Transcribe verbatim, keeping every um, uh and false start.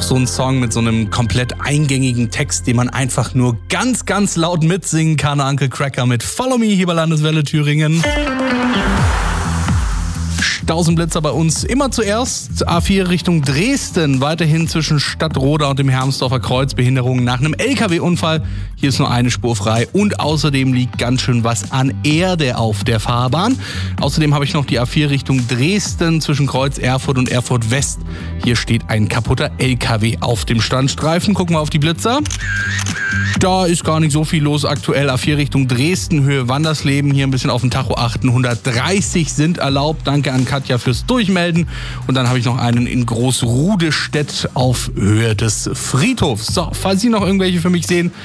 auch so ein Song mit so einem komplett eingängigen Text, den man einfach nur ganz, ganz laut mitsingen kann. Uncle Cracker mit Follow Me hier bei Landeswelle Thüringen. Stausenblitzer bei uns immer zuerst. A vier Richtung Dresden, weiterhin zwischen Stadtroda und dem Hermsdorfer Kreuz Behinderungen nach einem L K W-Unfall. Hier ist nur eine Spur frei und außerdem liegt ganz schön was an Erde auf der Fahrbahn. Außerdem habe ich noch die A vier Richtung Dresden zwischen Kreuz Erfurt und Erfurt West. Hier steht ein kaputter L K W auf dem Standstreifen. Gucken wir auf die Blitzer. Da ist gar nicht so viel los aktuell. A vier Richtung Dresden, Höhe Wandersleben. Hier ein bisschen auf den Tacho achten. hundertdreißig sind erlaubt. Danke an Katja fürs Durchmelden. Und dann habe ich noch einen in Großrudestedt auf Höhe des Friedhofs. So, falls Sie noch irgendwelche für mich sehen,